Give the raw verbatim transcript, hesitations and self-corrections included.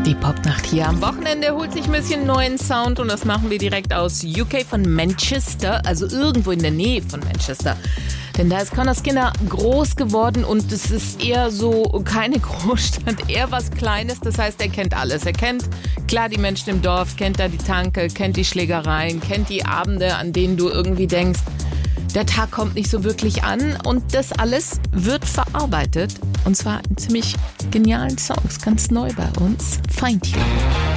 Die Popnacht hier am Wochenende holt sich ein bisschen neuen Sound und das machen wir direkt aus U K von Manchester, also irgendwo in der Nähe von Manchester. Denn da ist Conor Skinner groß geworden und es ist eher so keine Großstadt, eher was Kleines. Das heißt, er kennt alles. Er kennt klar die Menschen im Dorf, kennt da die Tanke, kennt die Schlägereien, kennt die Abende, an denen du irgendwie denkst, der Tag kommt nicht so wirklich an und das alles wird verarbeitet und zwar in ziemlich genialen Songs, ganz neu bei uns. Feintuning.